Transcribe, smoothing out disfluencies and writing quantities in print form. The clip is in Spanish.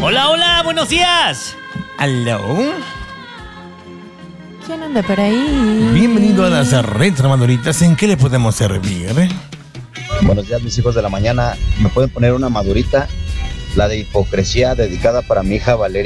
Hola, hola, buenos días. ¿Aló? ¿Quién anda por ahí? Bienvenido a las retromaduritas. ¿En qué le podemos servir? Buenos días, mis hijos de la mañana. ¿Me pueden poner una madurita? La de hipocresía dedicada para mi hija Valeria.